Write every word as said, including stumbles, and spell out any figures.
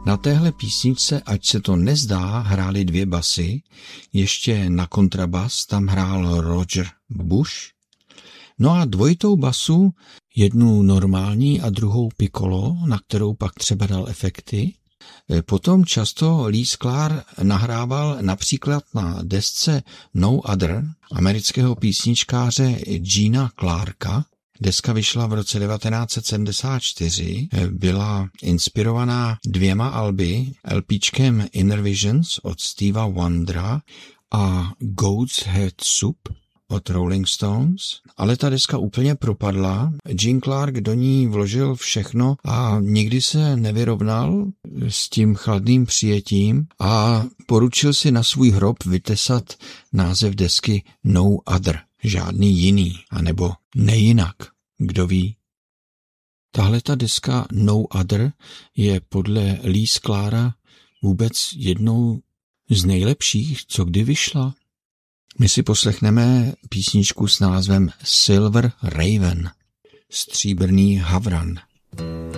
Na téhle písničce, ať se to nezdá, hrály dvě basy, ještě na kontrabas tam hrál Roger Bush, no a dvojitou basu, jednu normální a druhou piccolo, na kterou pak třeba dal efekty. Potom často Lee Sklar nahrával například na desce No Other amerického písničkáře Gena Clarka. Deska vyšla v roce devatenáct set sedmdesát čtyři, byla inspirovaná dvěma alby, LPčkem Inner Visions od Stevea Wondera a Goat's Head Soup od Rolling Stones, ale ta deska úplně propadla. Gene Clark do ní vložil všechno a nikdy se nevyrovnal s tím chladným přijetím a poručil si na svůj hrob vytesat název desky No Other, žádný jiný, anebo nejinak, kdo ví. Tahle ta deska No Other je podle Lee Sklara vůbec jednou z nejlepších, co kdy vyšla. My si poslechneme písničku s názvem Silver Raven, stříbrný havran.